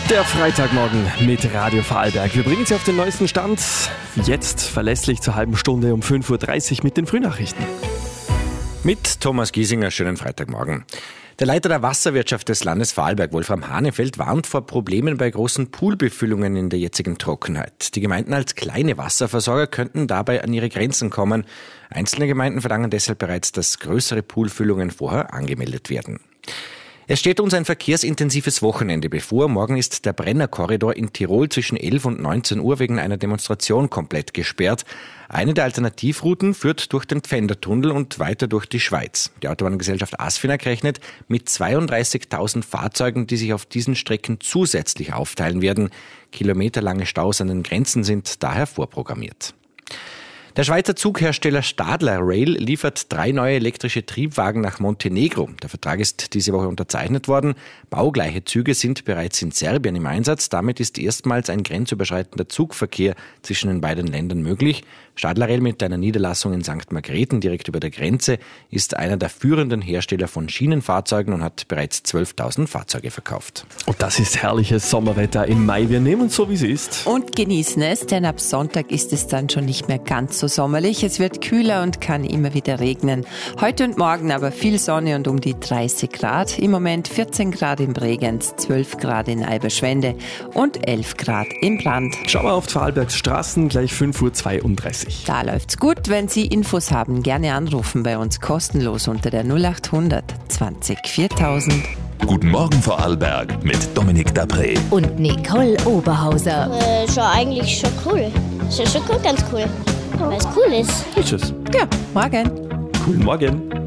Der Freitagmorgen mit Radio Vorarlberg. Wir bringen Sie auf den neuesten Stand. Jetzt verlässlich zur halben Stunde um 5.30 Uhr mit den Frühnachrichten. Mit Thomas Giesinger, schönen Freitagmorgen. Der Leiter der Wasserwirtschaft des Landes Vorarlberg, Wolfram Hanefeld, warnt vor Problemen bei großen Poolbefüllungen in der jetzigen Trockenheit. Die Gemeinden als kleine Wasserversorger könnten dabei an ihre Grenzen kommen. Einzelne Gemeinden verlangen deshalb bereits, dass größere Poolfüllungen vorher angemeldet werden. Es steht uns ein verkehrsintensives Wochenende bevor. Morgen ist der Brennerkorridor in Tirol zwischen 11 und 19 Uhr wegen einer Demonstration komplett gesperrt. Eine der Alternativrouten führt durch den Pfändertunnel und weiter durch die Schweiz. Die Autobahngesellschaft Asfinag rechnet mit 32.000 Fahrzeugen, die sich auf diesen Strecken zusätzlich aufteilen werden. Kilometerlange Staus an den Grenzen sind daher vorprogrammiert. Der Schweizer Zughersteller Stadler Rail liefert 3 neue elektrische Triebwagen nach Montenegro. Der Vertrag ist diese Woche unterzeichnet worden. Baugleiche Züge sind bereits in Serbien im Einsatz. Damit ist erstmals ein grenzüberschreitender Zugverkehr zwischen den beiden Ländern möglich. Stadler Rail mit einer Niederlassung in St. Margrethen direkt über der Grenze ist einer der führenden Hersteller von Schienenfahrzeugen und hat bereits 12.000 Fahrzeuge verkauft. Und das ist herrliches Sommerwetter im Mai. Wir nehmen es so, wie es ist. Und genießen es, denn ab Sonntag ist es dann schon nicht mehr ganz so sommerlich. Es wird kühler und kann immer wieder regnen. Heute und morgen aber viel Sonne und um die 30 Grad. Im Moment 14 Grad in Bregenz, 12 Grad in Eiberschwende und 11 Grad in Brand. Schauen wir auf die Vorarlbergs Straßen, gleich 5.32 Uhr. Da läuft's gut. Wenn Sie Infos haben, gerne anrufen bei uns kostenlos unter der 0800 20 4000. Guten Morgen Vorarlberg mit Dominik Dapré. Und Nicole Oberhauser. Eigentlich schon cool. Ist ja schon ganz cool. Weil es cool ist. Ist es? Ja, morgen. Guten Morgen.